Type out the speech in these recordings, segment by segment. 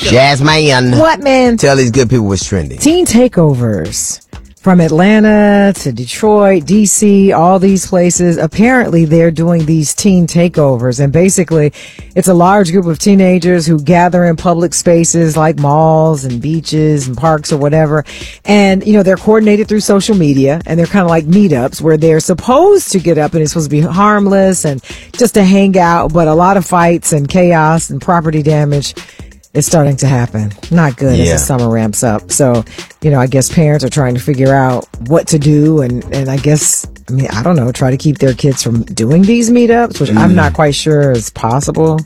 Jasmine. What, man? Tell these good people what's trending. Teen takeovers. From Atlanta to Detroit, D.C., all these places, apparently they're doing these teen takeovers. And basically, it's a large group of teenagers who gather in public spaces like malls and beaches and parks or whatever. And, you know, they're coordinated through social media, and they're kind of like meetups where they're supposed to get up and it's supposed to be harmless and just to hang out. But a lot of fights and chaos and property damage is starting to happen. Not good as the summer ramps up. So, you know, I guess parents are trying to figure out what to do. And I guess, I mean, I don't know, try to keep their kids from doing these meetups, which I'm not quite sure is possible.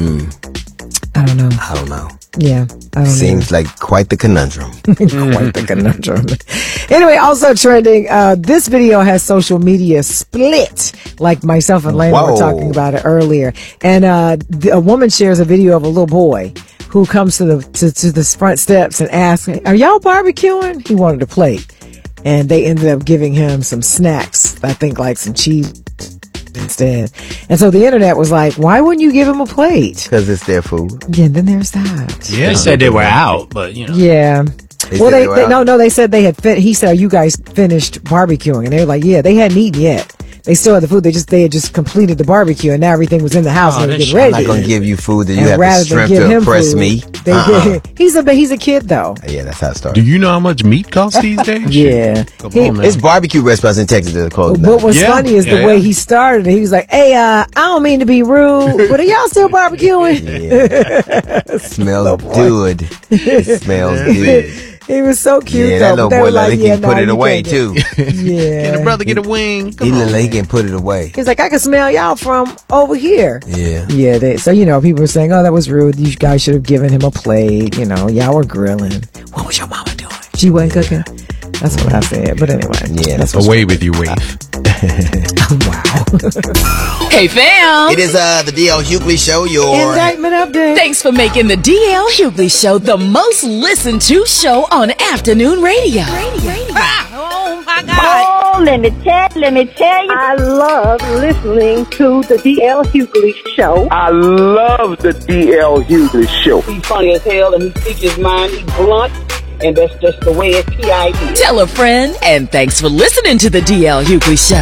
I don't know. Yeah. I don't Seems like quite the conundrum. Quite the conundrum. Anyway, also trending, this video has social media split, like myself and Lana were talking about it earlier. And a woman shares a video of a little boy who comes to the front steps and asks, "Are y'all barbecuing?" He wanted a plate. And they ended up giving him some snacks, I think like some cheese instead. And so the internet was like, why wouldn't you give him a plate? Because it's their food. Yeah, and then there's that. Yeah, they said they were out, but you know. Yeah. They said they had he said, "Are you guys finished barbecuing?" And they were like, yeah, they hadn't eaten yet. They still had the food. They had just completed the barbecue, and now everything was in the house and they were getting ready. I'm not going to give you food that you have rather the strength than give to him oppress food, me. They did. He's a kid though. Yeah, that's how it started. Do you know how much meat costs these days? Yeah. Come on, man. It's barbecue restaurants in Texas that are closed. What was funny is the way he started. He was like, "Hey, I don't mean to be rude, but are y'all still barbecuing?" Yeah. Smells good. It smells good. He was so cute, yeah, though. that little boy like, he can put it away, too. Yeah. Can a brother get a wing? He look like he can put it away. He's like, I can smell y'all from over here. Yeah. Yeah, so, you know, people were saying, oh, that was rude. You guys should have given him a plate. You know, y'all were grilling. What was your mama doing? She wasn't cooking? That's what I said. But anyway. Yeah, that's away with you, Wave. Wow. Hey, fam. It is the D.L. Hughley Show, your indictment update. Thanks for making the D.L. Hughley Show the most listened to show on afternoon radio. Oh, my God. Oh, let me tell you. I love listening to the D.L. Hughley Show. I love the D.L. Hughley Show. He's funny as hell, and he speaks his mind. He's blunt. And that's just the way it's PID. Tell a friend, and thanks for listening to the D.L. Hughley Show.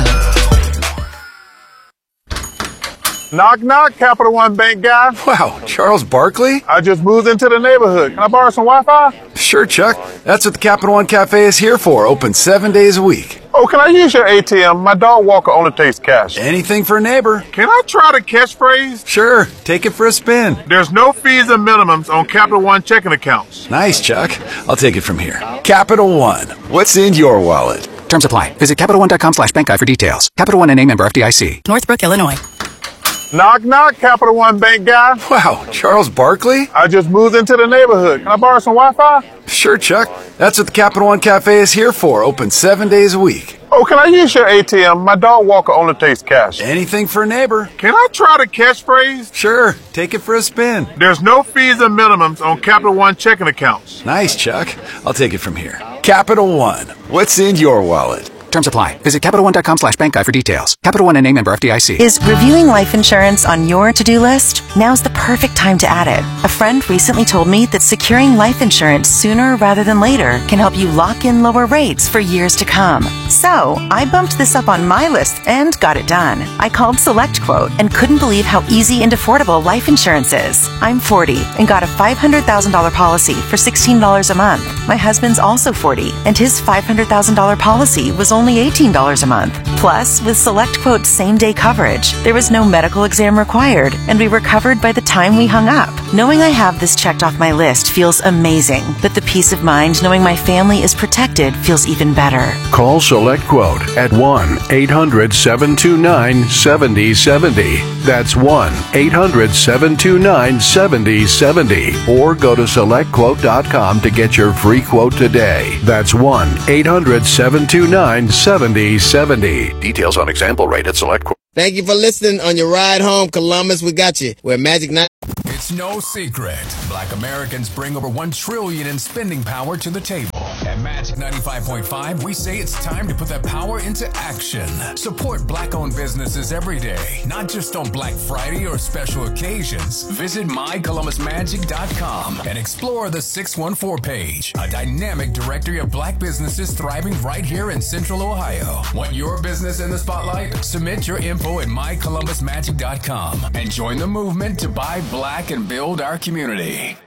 Knock, knock, Capital One Bank guy. Wow, Charles Barkley? I just moved into the neighborhood. Can I borrow some Wi-Fi? Sure, Chuck. That's what the Capital One Cafe is here for. Open 7 days a week. Oh, can I use your ATM? My dog walker only takes cash. Anything for a neighbor. Can I try the catchphrase? Sure, take it for a spin. There's no fees and minimums on Capital One checking accounts. Nice, Chuck. I'll take it from here. Capital One. What's in your wallet? Terms apply. Visit CapitalOne.com/bankguide for details. Capital One, a member FDIC. Northbrook, Illinois. Knock, knock, Capital One Bank guy. Wow, Charles Barkley? I just moved into the neighborhood. Can I borrow some Wi-Fi? Sure, Chuck. That's what the Capital One Cafe is here for. Open 7 days a week. Oh, can I use your ATM? My dog walker only takes cash. Anything for a neighbor. Can I try the catchphrase? Sure, take it for a spin. There's no fees and minimums on Capital One checking accounts. Nice, Chuck. I'll take it from here. Capital One. What's in your wallet? Terms apply. Visit CapitalOne.com/bankguide for details. Capital One, a member FDIC. Is reviewing life insurance on your to-do list? Now's the perfect time to add it. A friend recently told me that securing life insurance sooner rather than later can help you lock in lower rates for years to come. So, I bumped this up on my list and got it done. I called SelectQuote and couldn't believe how easy and affordable life insurance is. I'm 40 and got a $500,000 policy for $16 a month. My husband's also 40 and his $500,000 policy was only $18 a month. Plus, with SelectQuote's same-day coverage, there was no medical exam required, and we were covered by the time we hung up. Knowing I have this checked off my list feels amazing, but the peace of mind knowing my family is protected feels even better. Call SelectQuote at 1-800-729-7070. That's 1-800-729-7070. Or go to SelectQuote.com to get your free quote today. That's 1-800-729-7070. Details on example rate at SelectQuote. Thank you for listening on your ride home, Columbus. We got you. We're Magic 9. It's no secret. Black Americans bring over $1 trillion in spending power to the table. At Magic 95.5, we say it's time to put that power into action. Support Black-owned businesses every day, not just on Black Friday or special occasions. Visit mycolumbusmagic.com and explore the 614 page, a dynamic directory of Black businesses thriving right here in Central Ohio. Want your business in the spotlight? Submit your info at mycolumbusmagic.com and join the movement to buy Black and build our community.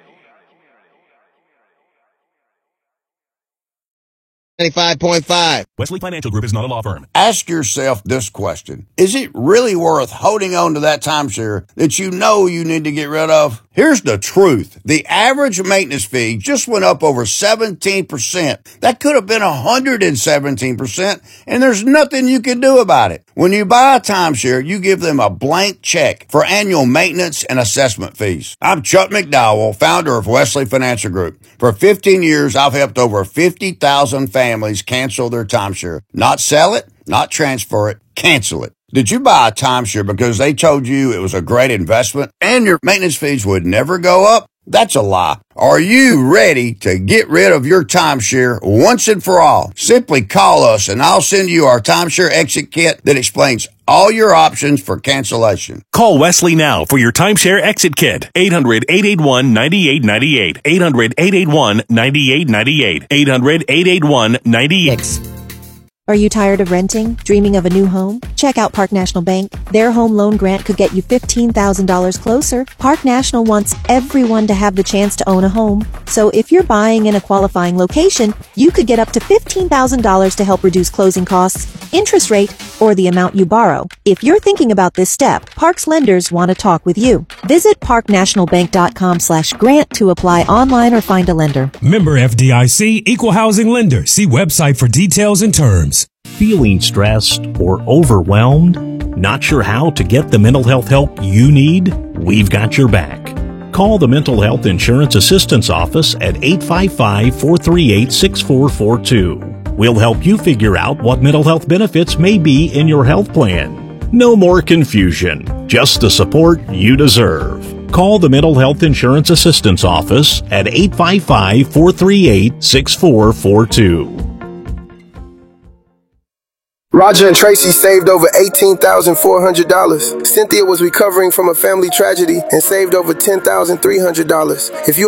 Wesley Financial Group is not a law firm. Ask yourself this question. Is it really worth holding on to that timeshare that you know you need to get rid of? Here's the truth. The average maintenance fee just went up over 17%. That could have been 117%, and there's nothing you can do about it. When you buy a timeshare, you give them a blank check for annual maintenance and assessment fees. I'm Chuck McDowell, founder of Wesley Financial Group. For 15 years, I've helped over 50,000 families cancel their timeshare. Not sell it, not transfer it, cancel it. Did you buy a timeshare because they told you it was a great investment and your maintenance fees would never go up? That's a lie. Are you ready to get rid of your timeshare once and for all? Simply call us and I'll send you our timeshare exit kit that explains all your options for cancellation. Call Wesley now for your timeshare exit kit. 800-881-9898. 800-881-9898. 800-881-9898. Are you tired of renting? Dreaming of a new home? Check out Park National Bank. Their home loan grant could get you $15,000 closer. Park National wants everyone to have the chance to own a home. So if you're buying in a qualifying location, you could get up to $15,000 to help reduce closing costs, interest rate, or the amount you borrow. If you're thinking about this step, Park's lenders want to talk with you. Visit parknationalbank.com/grant to apply online or find a lender. Member FDIC, Equal Housing Lender. See website for details and terms. Feeling stressed or overwhelmed? Not sure how to get the mental health help you need? We've got your back. Call the Mental Health Insurance Assistance Office at 855-438-6442. We'll help you figure out what mental health benefits may be in your health plan. No more confusion, just the support you deserve. Call the Mental Health Insurance Assistance Office at 855-438-6442. Roger and Tracy saved over $18,400. Cynthia was recovering from a family tragedy and saved over $10,300. If you